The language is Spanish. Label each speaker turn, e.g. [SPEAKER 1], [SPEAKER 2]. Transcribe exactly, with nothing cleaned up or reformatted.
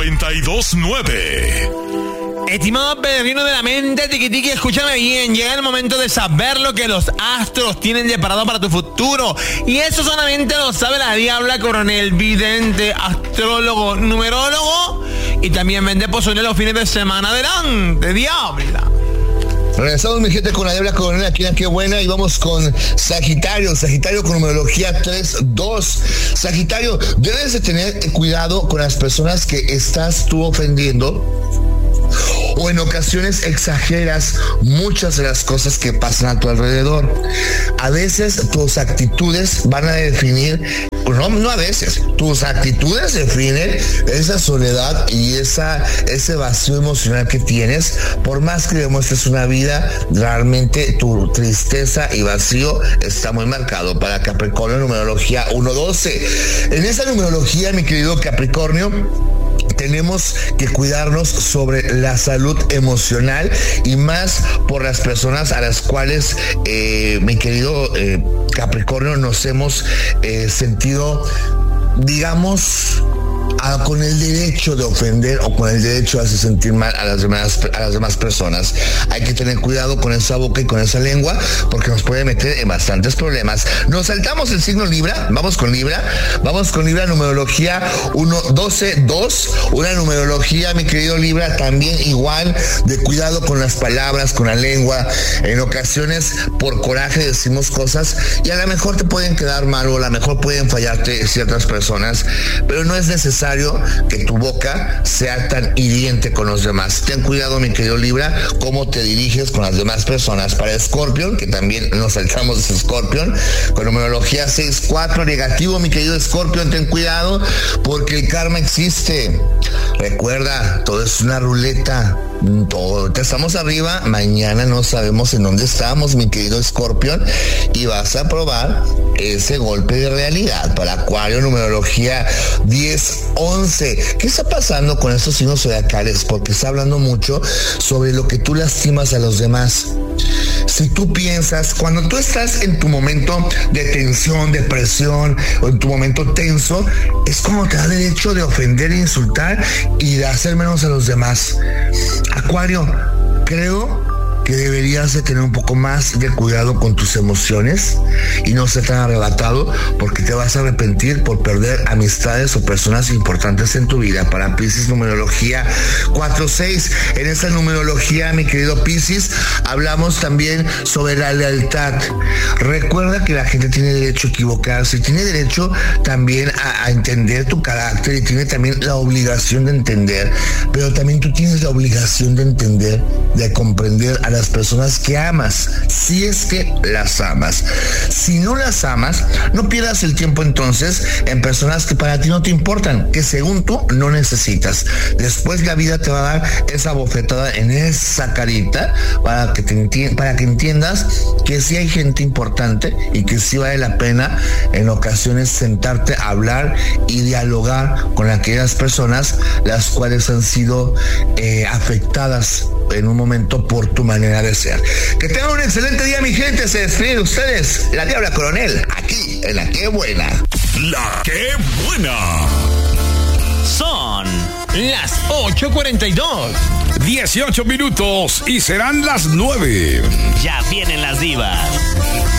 [SPEAKER 1] noventa y dos nueve.
[SPEAKER 2] Estimado peregrino de la mente, tiquitiqui, escúchame bien. Llega el momento de saber lo que los astros tienen deparado para tu futuro. Y eso solamente lo sabe la Diabla Coronel, vidente, astrólogo, numerólogo. Y también vende pozole los fines de semana. Adelante, Diabla.
[SPEAKER 3] Regresamos, mi gente, con la Diabla Coronel aquí en Qué Buena, y vamos con Sagitario. Sagitario con numerología tres dos. Sagitario, debes de tener cuidado con las personas que estás tú ofendiendo, o en ocasiones exageras muchas de las cosas que pasan a tu alrededor. A veces tus actitudes van a definir, no, no a veces, tus actitudes definen esa soledad y esa, ese vacío emocional que tienes. Por más que demuestres una vida, realmente tu tristeza y vacío está muy marcado. Para Capricornio, numerología uno doce. En esa numerología, mi querido Capricornio, tenemos que cuidarnos sobre la salud emocional, y más por las personas a las cuales, eh, mi querido eh, Capricornio, nos hemos eh, sentido, digamos, a, con el derecho de ofender o con el derecho de hacer sentir mal a las demás a las demás personas. Hay que tener cuidado con esa boca y con esa lengua, porque nos puede meter en bastantes problemas. Nos saltamos el signo Libra, vamos con Libra, vamos con Libra, numerología uno doce dos, una numerología, mi querido Libra, también igual de cuidado con las palabras, con la lengua. En ocasiones por coraje decimos cosas y a lo mejor te pueden quedar mal, o a lo mejor pueden fallarte ciertas personas, pero no es necesario que tu boca sea tan hiriente con los demás. Ten cuidado, mi querido Libra, cómo te diriges con las demás personas. Para Escorpión, que también nos saltamos de Escorpión, con numerología seis cuatro, negativo, mi querido Escorpión, ten cuidado porque el karma existe. Recuerda, todo es una ruleta. Todo, estamos arriba, mañana no sabemos en dónde estamos, mi querido Escorpión, y vas a probar ese golpe de realidad. Para Acuario, numerología diez once. ¿Qué está pasando con estos signos zodiacales? Porque está hablando mucho sobre lo que tú lastimas a los demás. Si tú piensas, cuando tú estás en tu momento de tensión, de presión, o en tu momento tenso, es como te da derecho de ofender, insultar y de hacer menos a los demás. Acuario, creo que deberías de tener un poco más de cuidado con tus emociones y no ser tan arrebatado, porque te vas a arrepentir por perder amistades o personas importantes en tu vida. Para Piscis, numerología cuatro seis. En esta numerología, mi querido Piscis, hablamos también sobre la lealtad. Recuerda que la gente tiene derecho a equivocarse, tiene derecho también a, a entender tu carácter, y tiene también la obligación de entender, pero también tú tienes la obligación de entender, de comprender a las personas que amas, si es que las amas. Si no las amas, no pierdas el tiempo entonces en personas que para ti no te importan, que según tú no necesitas. Después la vida te va a dar esa bofetada en esa carita para que te enti- para que entiendas que sí hay gente importante y que sí vale la pena en ocasiones sentarte a hablar y dialogar con aquellas personas las cuales han sido eh, afectadas en un momento por tu manera de ser. Que tengan un excelente día, mi gente. Se despide de ustedes la Diabla Coronel, aquí en La Qué Buena.
[SPEAKER 1] La Qué Buena.
[SPEAKER 2] Son las ocho cuarenta y dos.
[SPEAKER 1] dieciocho minutos y serán las nueve.
[SPEAKER 2] Ya vienen las divas.